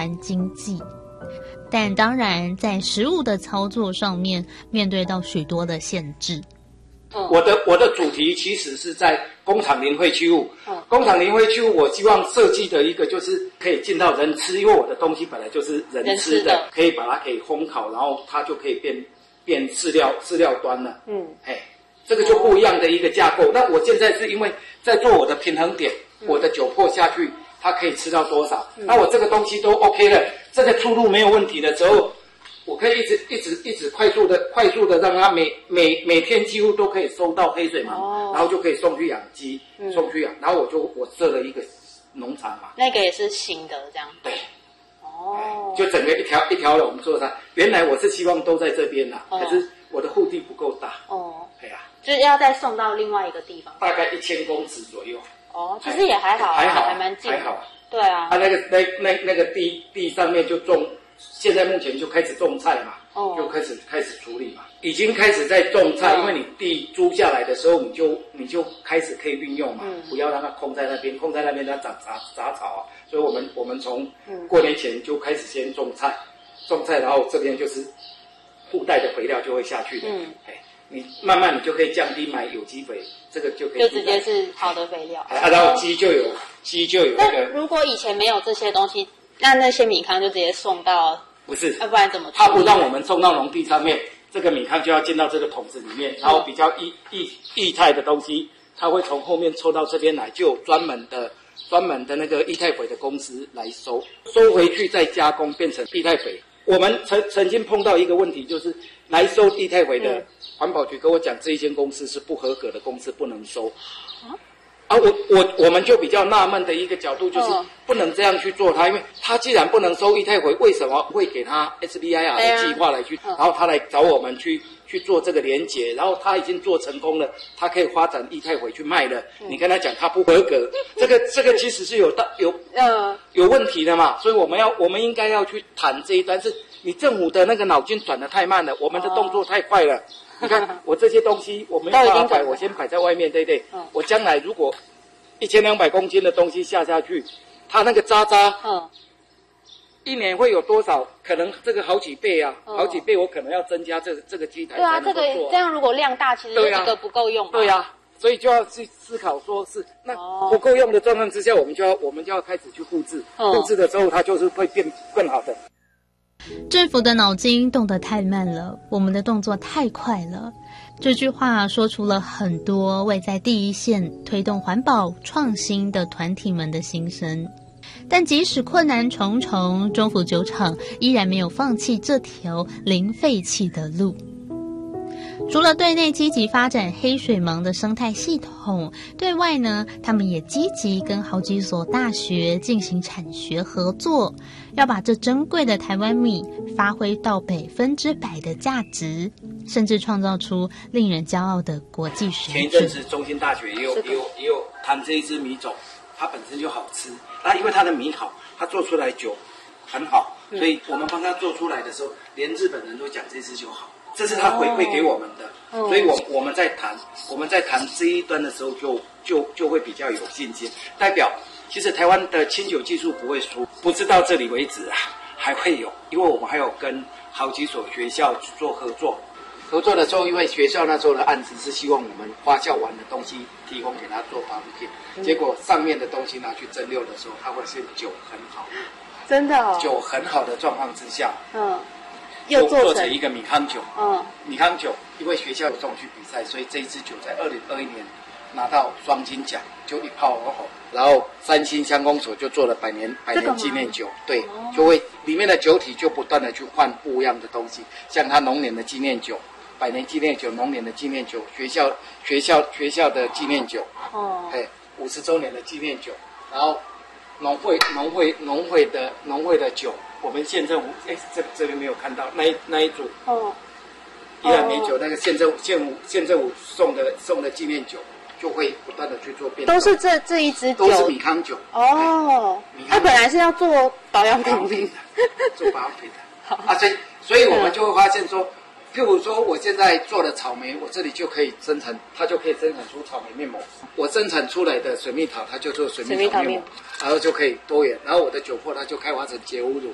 谈经济。但当然在实务的操作上面面对到许多的限制。 我的主题其实是在工厂零废弃物。工厂零废弃物，我希望设计的一个就是可以进到人吃，因为我的东西本来就是人吃的，可以把它给烘烤，然后它就可以变饲料端了。这个就不一样的一个架构。那我现在是因为在做我的平衡点，我的酒粕下去，它可以吃到多少？那我这个东西都 OK 了，这个出入没有问题的时候，我可以一直快速的让它每天几乎都可以收到黑水虻，然后就可以送去养鸡，送去养。然后我设了一个农场嘛， 那个也是新的这样。 对。就整个一条龙做它。原来我是希望都在这边啦，可是我的户地不够大。 就是要再送到另外一个地方， 大概1000公尺左右。 其实也还好，还蛮近的。 还好。 对啊。 那个地上面就种，现在目前就开始种菜嘛，就开始处理嘛，已经开始在种菜，因为你地租下来的时候，你就开始可以运用嘛，不要让它空在那边它长杂草啊。所以我们从过年前就开始先种菜，然后这边就是附带的肥料就会下去的。你慢慢你就可以降低买有机肥，这个就可以就直接是好的肥料。 然后鸡就有那个。 如果以前没有这些东西，那些米糠就直接送到？ 不是， 要不然怎么？ 它不让我们送到农地上面，这个米糠就要进到这个桶子里面，然后比较液态的东西，它会从后面抽到这边来，就有专门的那个液态肥的公司来收回去再加工变成液态肥。我们曾经碰到一个问题，就是来收液态肥的环保局跟我讲，这一间公司是不合格的公司，不能收。我们就比较纳闷的一个角度就是不能这样去做它，因为它既然不能收液态肥，为什么会给它 SBIR 的计划来去，然后他来找我们去做这个连结，然后他已经做成功了，他可以发展液态肥去卖了。你跟他讲他不合格，这个其实是有问题的嘛，所以我们应该要去谈这一端，是你政府的那个脑筋转得太慢了，我们的动作太快了。你看我这些东西我没有办法摆，我先摆在外面，对不对？我将来如果1200公斤的东西下去，它那个渣，一年会有多少？可能这个好几倍啊，好几倍，我可能要增加这个机台才能够做。 对啊，这样如果量大，其实一个不够用。 对啊，所以就要去思考说是那不够用的状况之下，我们就要开始去复制，复制的时候它就是会变更好的。 政府的脑筋动得太慢了，我们的动作太快了。这句话说出了很多位在第一线推动环保创新的团体们的心声。但即使困难重重，中府酒厂依然没有放弃这条零废弃的路。除了对内积极发展黑水虻的生态系统，对外呢，他们也积极跟好几所大学进行产学合作，要把这珍贵的台湾米发挥到100%的价值，甚至创造出令人骄傲的国际水准。 前一阵子中兴大学也有谈这一支米种，它本身就好吃，因为它的米好，它做出来酒很好，所以我们帮它做出来的时候，连日本人都讲这支酒好。这是他回馈给我们的，所以我们在谈这一端的时候就会比较有信心，代表其实台湾的清酒技术不会输，不是到这里为止啊，还会有，因为我们还有跟好几所学校去做合作的时候，因为学校那时候的案子是希望我们发酵完的东西提供给他做保养品，结果上面的东西拿去蒸馏的时候，它会是酒很好， 真的哦， 酒很好的状况之下， 又做成一个米糠酒。米糠酒，因为学校有送去比赛，所以这一支酒在2021年拿到双金奖，就一炮而红。然后三星乡公所就做了百年纪念酒，对，就会里面的酒体就不断的去换不一样的东西，像它龙年的纪念酒、百年纪念酒、龙年的纪念酒、学校的纪念酒，50周年的纪念酒，然后农会的酒。我们县政府这边没有看到那一组宜兰米酒，那个县政府送的纪念酒，就会不断的去做变动。 都是这一支酒， 都是米糠酒它本来是要做保养品的， 做保养品的所以我们就会发现说，譬如说我现在做的草莓，我这里就可以生产，它就可以生产出草莓面膜。我生产出来的水蜜桃，它就做水蜜桃面膜，然后就可以多元。然后我的酒粕，它就开发成洁肤乳。